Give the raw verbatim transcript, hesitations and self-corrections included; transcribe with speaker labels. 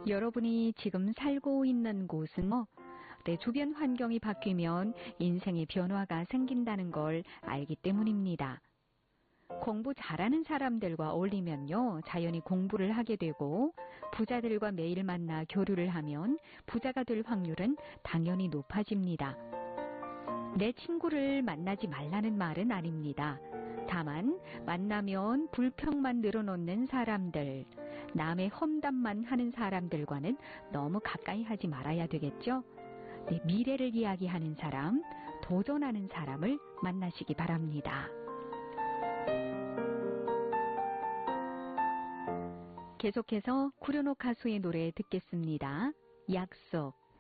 Speaker 1: 여러분이 지금 살고 있는 곳은 어, 내 주변 환경이 바뀌면 인생의 변화가 생긴다는 걸 알기 때문입니다. 공부 잘하는 사람들과 어울리면요, 자연히 공부를 하게 되고 부자들과 매일 만나 교류를 하면 부자가 될 확률은 당연히 높아집니다. 내 친구를 만나지 말라는 말은 아닙니다. 다만 만나면 불평만 늘어놓는 사람들, 남의 험담만 하는 사람들과는 너무 가까이 하지 말아야 되겠죠? 내 미래를 이야기하는 사람, 도전하는 사람을 만나시기 바랍니다. 계속해서 구려노 가수의 노래 듣겠습니다. 약속.